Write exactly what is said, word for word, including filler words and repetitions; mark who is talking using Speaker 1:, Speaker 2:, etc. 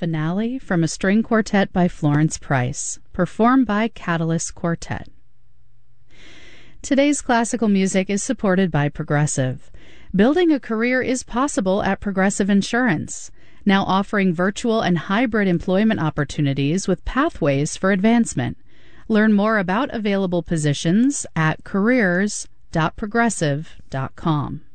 Speaker 1: Finale from a string quartet by Florence Price, performed by Catalyst Quartet. Today's classical music is supported by Progressive. Building a career is possible at Progressive Insurance, now offering virtual and hybrid employment opportunities with pathways for advancement. Learn more about available positions at careers dot progressive dot com.